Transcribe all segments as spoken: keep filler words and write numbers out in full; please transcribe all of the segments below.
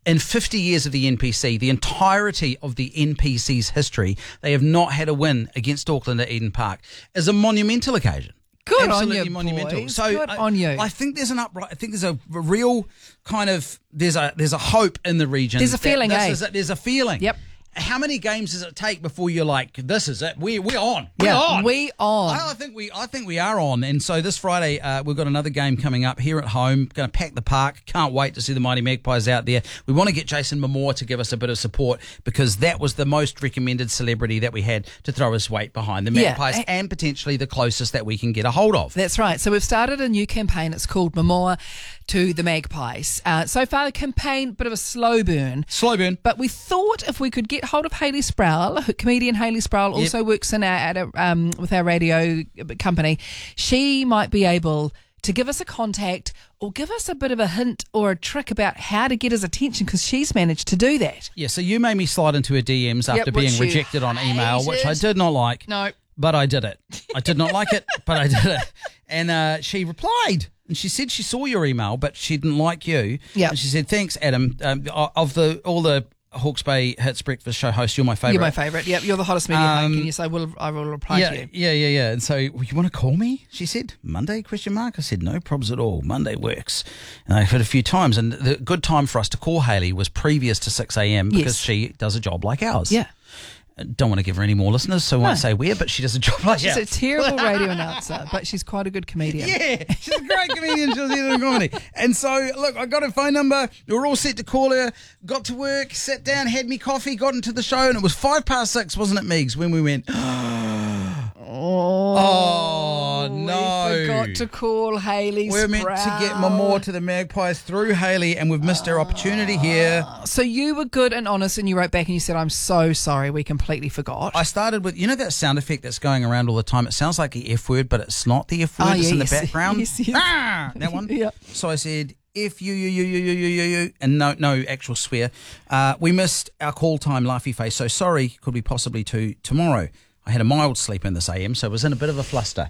in fifty years of the N P C, the entirety of the N P C's history, they have not had a win against Auckland at Eden Park, is a monumental occasion. Good Absolutely on you, monumental. boys. So Good I, on you. I think there's an upright. I think there's a real kind of there's a there's a hope in the region. There's a feeling, this eh? Is a, there's a feeling. Yep. How many games does it take before you're like, this is it? We we're on. We're yeah, on. we on. I, I think we I think we are on. And so this Friday uh, we've got another game coming up here at home. Going to pack the park. Can't wait to see the Mighty Magpies out there. We want to get Jason Momoa to give us a bit of support because that was the most recommended celebrity that we had to throw his weight behind the Magpies Yeah. and potentially the closest that we can get a hold of. That's right. So we've started a new campaign. It's called Momoa to the Magpies. Uh, so far, the campaign, bit of a slow burn. Slow burn. But we thought if we could get hold of Hayley Sproul, comedian Hayley Sproul Yep. also works in our, at a, um, with our radio company, she might be able to give us a contact or give us a bit of a hint or a trick about how to get his attention because she's managed to do that. Yeah, so you made me slide into her D Ms after Yep, being which you rejected on email, which I hated. did not like. No. But I did it. I did not like it, but I did it. And uh, she replied, and she said she saw your email, but she didn't like you. Yeah. And she said, thanks, Adam. Um, of the all the Hawke's Bay Hits Breakfast Show hosts, you're my favourite. You're my favourite. Yep, you're the hottest media Um, hunk, and yes, I will, I will reply yeah, to you. yeah, yeah, yeah. And so, well, you want to call me? She said, Monday, question mark? I said, no problems at all. Monday works. And I've heard a few times, and the good time for us to call Hayley was previous to six a.m. because Yes. she does a job like ours. Yeah. Don't want to give her any more listeners, so I won't No. say where, but she does a job like She's ours. a terrible radio announcer, but she's quite a good comedian. Yeah, she's a great comedian. She's in comedy. And so, look, I got her phone number. We were all set to call her. Got to work, sat down, had me coffee, got into the show, and it was five past six, wasn't it, Megs, when we went, Oh, oh, no. We forgot to call Hayley we're meant to get Momoa to the Magpies through Hayley, and we've missed our opportunity here. So you were good and honest, and you wrote back and you said, I'm so sorry, we completely forgot. I started with, you know that sound effect that's going around all the time? It sounds like the F word, but it's not the F word. Oh, it's in the yes. background. Yes, yes. Ah, that one. Yeah. So I said, F you, you, you, you, you, you, you, you, and no, no actual swear. Uh, we missed our call time, laughy face. So sorry, could we possibly to tomorrow? I had a mild sleep in this A M, so I was in a bit of a fluster.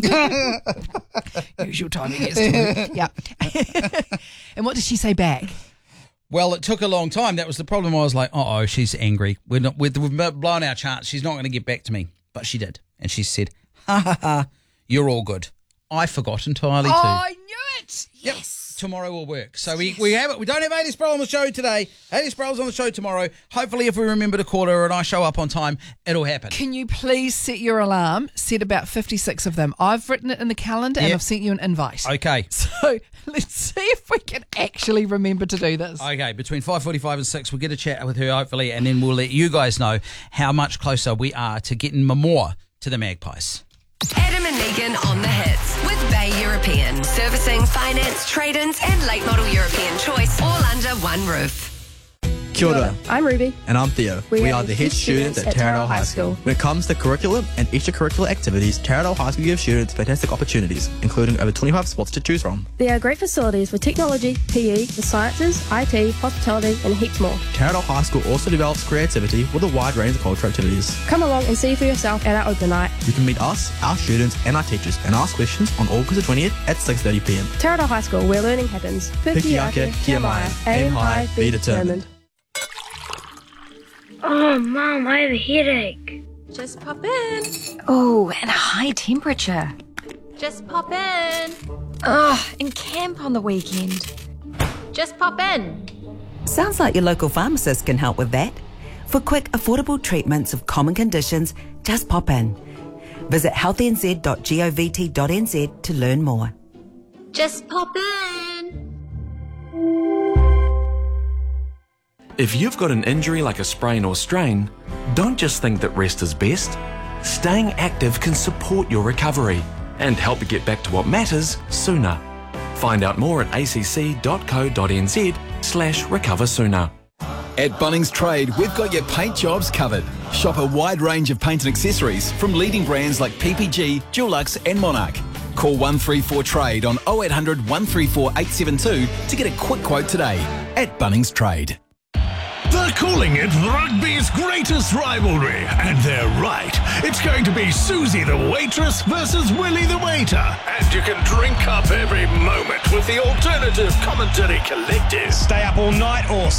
Usual time it gets to work. Yeah. And what did she say back? Well, it took a long time. That was the problem. I was like, uh-oh, she's angry. We're not, we've, we've blown our chance. She's not going to get back to me. But she did. And she said, ha, ha, ha, you're all good. I forgot entirely Oh, too. I knew it. Yep. Yes. Tomorrow will work. So we, we have it. We don't have Hayley Sproul on the show today. Hayley Sproul's on the show tomorrow. Hopefully, if we remember to call her and I show up on time, it'll happen. Can you please set your alarm? Set about fifty-six of them. I've written it in the calendar and Yep. I've sent you an invite. Okay. So let's see if we can actually remember to do this. Okay, between five forty-five and six, we'll get a chat with her, hopefully, and then we'll let you guys know how much closer we are to getting Momoa to the Magpies. Adam and Megan on the hits with Bay European. Servicing, finance, trade-ins and late model European choice all under one roof. Kia ora. I'm Ruby. And I'm Theo. We, are the head students at Taradale High School. When it comes to curriculum and extracurricular activities, Taradale High School gives students fantastic opportunities, including over twenty-five spots to choose from. There are great facilities for technology, P E, the sciences, I T, hospitality and heaps more. Taradale High School also develops creativity with a wide range of cultural activities. Come along and see for yourself at our open night. You can meet us, our students and our teachers and ask questions on August the twentieth at six thirty p m. Taradale High School, where learning happens. Piki ake, kia mai, aim high, be determined. Oh, Mom, I have a headache. Just pop in. Oh, and a high temperature. Just pop in. Oh, and camp on the weekend. Just pop in. Sounds like your local pharmacist can help with that. For quick, affordable treatments of common conditions, just pop in. Visit healthy n z dot govt dot n z to learn more. Just pop in. If you've got an injury like a sprain or strain, don't just think that rest is best. Staying active can support your recovery and help you get back to what matters sooner. Find out more at a c c dot co dot n z slash recover sooner. At Bunnings Trade, we've got your paint jobs covered. Shop a wide range of paint and accessories from leading brands like P P G, Dulux and Monarch. Call one three four Trade on oh eight hundred, one three four, eight seven two to get a quick quote today. At Bunnings Trade. They're calling it rugby's greatest rivalry, and they're right. It's going to be Susie the waitress versus Willie the waiter. And you can drink up every moment with the alternative commentary collective. Stay up all night or